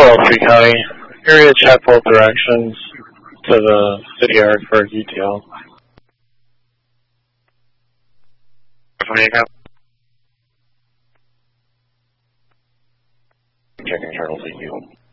Wellesley County. Area check both directions to the city yard for a detail. Checking turtles at you.